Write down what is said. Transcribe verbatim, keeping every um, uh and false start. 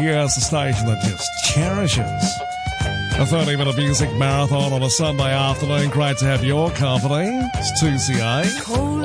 Yes, the station that just cherishes a thirty-minute music marathon on a Sunday afternoon. Great to have your company. It's two C A.